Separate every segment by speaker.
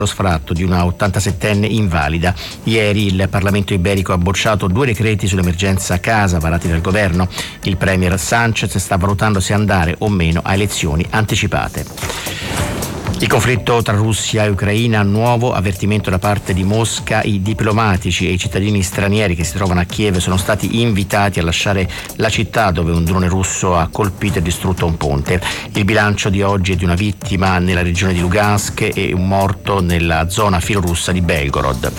Speaker 1: lo sfratto di una 87enne invalida. Ieri il Parlamento iberico ha bocciato 2 decreti sull'emergenza casa varati dal governo. Il premier Sanchez sta valutando se andare o meno a elezioni anticipate. Il conflitto tra Russia e Ucraina, nuovo avvertimento da parte di Mosca: i diplomatici e i cittadini stranieri che si trovano a Kiev sono stati invitati a lasciare la città dove un drone russo ha colpito e distrutto un ponte. Il bilancio di oggi è di una vittima nella regione di Lugansk e un morto nella zona filorussa di Belgorod.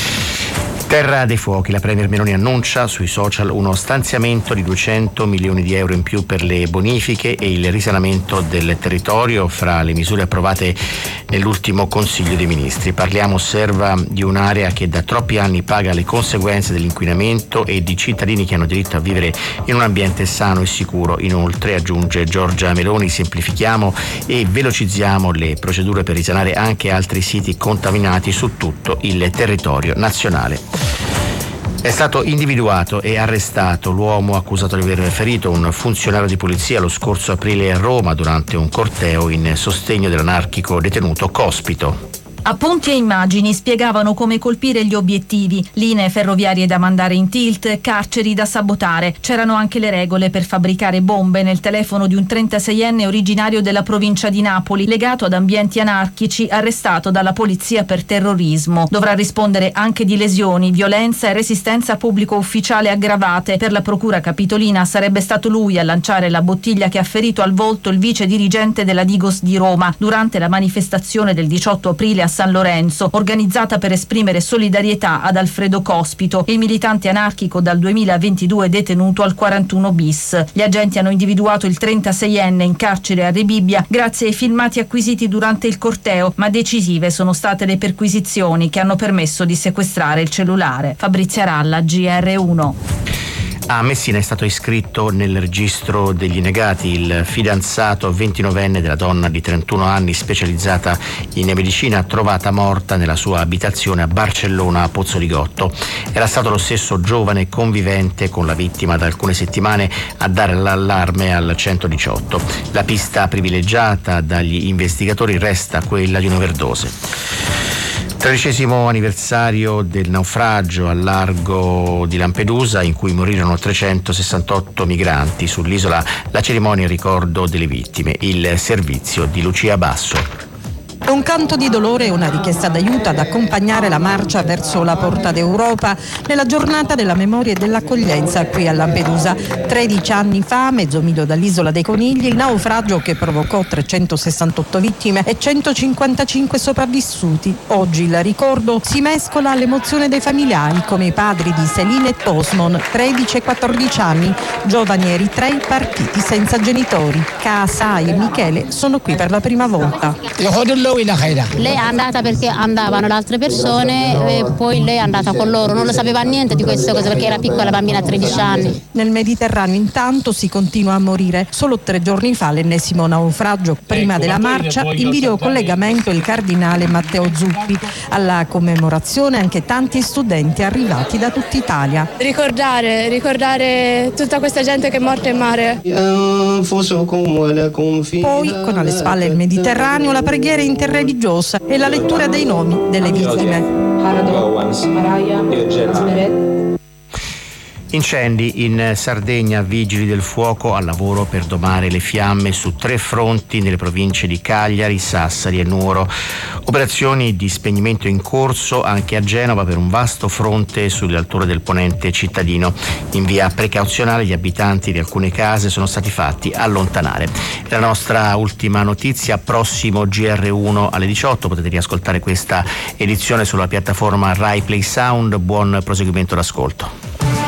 Speaker 1: Terra dei fuochi, la Premier Meloni annuncia sui social uno stanziamento di 200 milioni di euro in più per le bonifiche e il risanamento del territorio fra le misure approvate nell'ultimo Consiglio dei Ministri. Parliamo, osserva, di un'area che da troppi anni paga le conseguenze dell'inquinamento e di cittadini che hanno diritto a vivere in un ambiente sano e sicuro. Inoltre, aggiunge Giorgia Meloni, semplifichiamo e velocizziamo le procedure per risanare anche altri siti contaminati su tutto il territorio nazionale. È stato individuato e arrestato l'uomo accusato di aver ferito un funzionario di polizia lo scorso aprile a Roma durante un corteo in sostegno dell'anarchico detenuto Cospito.
Speaker 2: Appunti e immagini spiegavano come colpire gli obiettivi: linee ferroviarie da mandare in tilt, carceri da sabotare. C'erano anche le regole per fabbricare bombe nel telefono di un 36enne originario della provincia di Napoli, legato ad ambienti anarchici, arrestato dalla polizia per terrorismo. Dovrà rispondere anche di lesioni, violenza e resistenza pubblico ufficiale aggravate. Per la procura capitolina sarebbe stato lui a lanciare la bottiglia che ha ferito al volto il vice dirigente della Digos di Roma durante la manifestazione del 18 aprile a San Lorenzo, organizzata per esprimere solidarietà ad Alfredo Cospito, il militante anarchico dal 2022 detenuto al 41 bis. Gli agenti hanno individuato il 36enne in carcere a Rebibbia grazie ai filmati acquisiti durante il corteo, ma decisive sono state le perquisizioni che hanno permesso di sequestrare il cellulare. Fabrizia Ralla, GR1.
Speaker 1: A Messina è stato iscritto nel registro degli negati il fidanzato 29enne della donna di 31 anni specializzata in medicina trovata morta nella sua abitazione a Barcellona a Pozzoligotto. Era stato lo stesso giovane convivente con la vittima da alcune settimane a dare l'allarme al 118. La pista privilegiata dagli investigatori resta quella di un'overdose. 13° anniversario del naufragio al largo di Lampedusa in cui morirono 368 migranti. Sull'isola la cerimonia in ricordo delle vittime, il servizio di Lucia Basso.
Speaker 3: Un canto di dolore e una richiesta d'aiuto ad accompagnare la marcia verso la Porta d'Europa nella giornata della memoria e dell'accoglienza qui a Lampedusa. 13 anni fa, mezzo miglio dall'isola dei Conigli, il naufragio che provocò 368 vittime e 155 sopravvissuti. Oggi il ricordo si mescola all'emozione dei familiari, come i padri di Celine e Tosmon, 13 e 14 anni, giovani eritrei partiti senza genitori. Kaasai e Michele sono qui per la prima volta.
Speaker 4: Lei è andata perché andavano le altre persone e poi lei è andata con loro, non lo sapeva niente di queste cose perché era piccola bambina a 13 anni.
Speaker 3: Nel Mediterraneo intanto si continua a morire. Solo 3 giorni fa l'ennesimo naufragio. Prima della marcia in videocollegamento il cardinale Matteo Zuppi. Alla commemorazione anche tanti studenti arrivati da tutta Italia.
Speaker 5: Ricordare tutta questa gente che è morta in mare.
Speaker 3: Poi con alle spalle il Mediterraneo, la preghiera interreligiosa e la lettura dei nomi delle vittime.
Speaker 1: Incendi in Sardegna, vigili del fuoco al lavoro per domare le fiamme su 3 fronti nelle province di Cagliari, Sassari e Nuoro. Operazioni di spegnimento in corso anche a Genova per un vasto fronte sulle alture del ponente cittadino. In via precauzionale gli abitanti di alcune case sono stati fatti allontanare. La nostra ultima notizia, prossimo GR1 alle 18, potete riascoltare questa edizione sulla piattaforma Rai Play Sound. Buon proseguimento d'ascolto.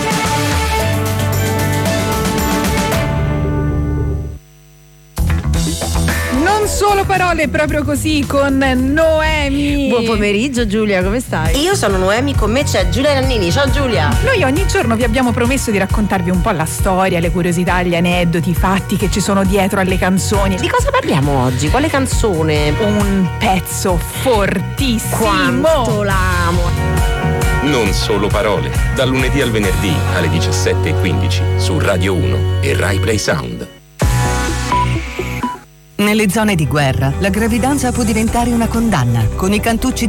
Speaker 6: Solo parole, proprio così, con Noemi.
Speaker 7: Buon pomeriggio Giulia, come stai?
Speaker 8: Io sono Noemi, con me c'è Giulia Nannini. Ciao Giulia.
Speaker 6: Noi ogni giorno vi abbiamo promesso di raccontarvi un po' la storia, le curiosità, gli aneddoti, i fatti che ci sono dietro alle canzoni.
Speaker 8: Di cosa parliamo oggi? Quale canzone?
Speaker 6: Un pezzo fortissimo.
Speaker 8: Quanto l'amo.
Speaker 9: Non solo parole, dal lunedì al venerdì alle 17:15 su Radio 1 e Rai Play Sound.
Speaker 10: Nelle zone di guerra, la gravidanza può diventare una condanna. Con i cantucci